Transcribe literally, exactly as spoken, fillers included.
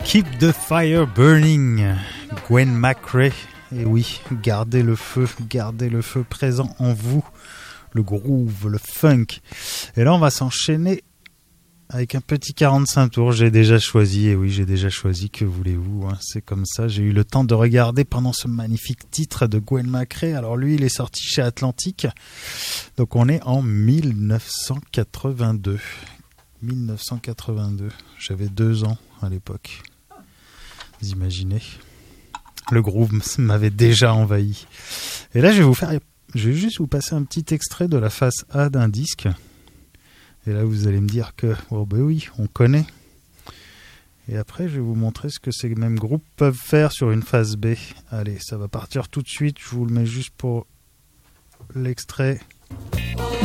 Keep the fire burning, Gwen McRae. Et oui, gardez le feu, gardez le feu présent en vous, le groove, le funk. Et là, on va s'enchaîner avec un petit quarante-cinq tours. J'ai déjà choisi, et oui, j'ai déjà choisi, que voulez-vous, hein, c'est comme ça. J'ai eu le temps de regarder pendant ce magnifique titre de Gwen McRae. Alors lui, il est sorti chez Atlantic, donc on est en dix-neuf cent quatre-vingt-deux. dix-neuf cent quatre-vingt-deux, j'avais deux ans à l'époque. Vous imaginez, le groove m'avait déjà envahi. Et là, je vais vous faire, je vais juste vous passer un petit extrait de la face A d'un disque. Et là, vous allez me dire que, oh ben oui, on connaît. Et après, je vais vous montrer ce que ces mêmes groupes peuvent faire sur une face B. Allez, ça va partir tout de suite. Je vous le mets juste pour l'extrait.